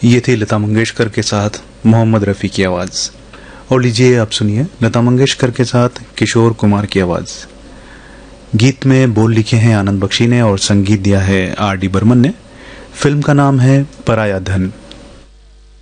ये थी लता मंगेशकर के साथ मोहम्मद रफ़ी की आवाज़। और लीजिए आप सुनिए लता मंगेशकर के साथ किशोर कुमार की आवाज़। गीत में बोल लिखे हैं आनंद बख्शी ने और संगीत दिया है आर डी बर्मन ने। फिल्म का नाम है पराया धन।